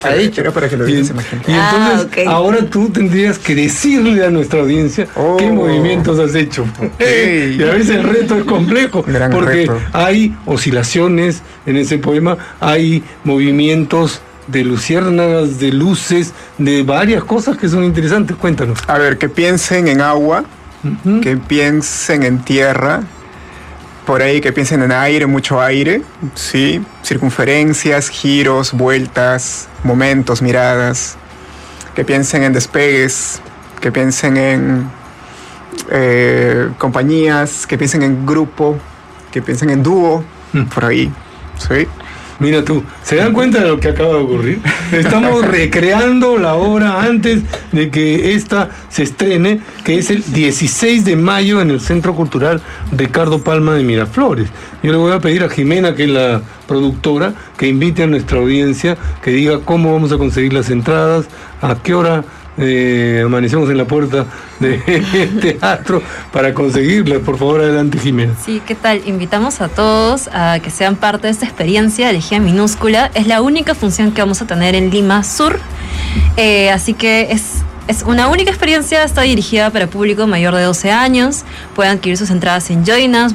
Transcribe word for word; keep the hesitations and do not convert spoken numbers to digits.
Ha hecho. Era para que lo y, viese más gente. y Ah, entonces okay. ahora tú tendrías que decirle a nuestra audiencia Oh. qué movimientos has hecho. Okay. Y a veces el reto es complejo, Gran porque reto. hay oscilaciones en ese poema, hay movimientos de luciérnagas, de luces, de varias cosas que son interesantes. Cuéntanos. A ver, que piensen en agua, Ujú. que piensen en tierra, por ahí que piensen en aire, mucho aire, ¿sí? Circunferencias, giros, vueltas, momentos, miradas, que piensen en despegues, que piensen en eh, compañías, que piensen en grupo, que piensen en dúo, Mm. por ahí, ¿sí? Mira tú, ¿se dan cuenta de lo que acaba de ocurrir? Estamos recreando la obra antes de que esta se estrene, que es el dieciséis de mayo en el Centro Cultural Ricardo Palma de Miraflores. Yo le voy a pedir a Jimena, que es la productora, que invite a nuestra audiencia, que diga cómo vamos a conseguir las entradas, a qué hora eh, amanecemos en la puerta del teatro para conseguirlas. Por favor, adelante, Jimena. Sí, ¿qué tal? Invitamos a todos a que sean parte de esta experiencia elegida minúscula. Es la única función que vamos a tener en Lima Sur, eh, así que es, es una única experiencia. Está dirigida para público mayor de doce años. Pueden adquirir sus entradas en Join Us.